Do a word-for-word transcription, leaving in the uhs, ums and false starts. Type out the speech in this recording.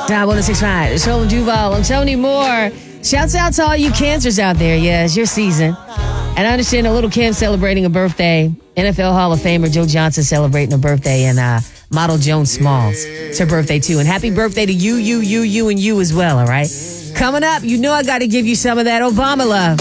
Dial one oh six point five. It's Roland Duval. I'm Tony Moore. Shouts out to all you cancers out there. Yeah, it's your season. And I understand a little Kim celebrating a birthday. N F L Hall of Famer Joe Johnson celebrating a birthday. And uh, model Joan Smalls. It's her birthday, too. And happy birthday to you, you, you, you, and you as well, all right? Coming up, you know I got to give you some of that Obama love.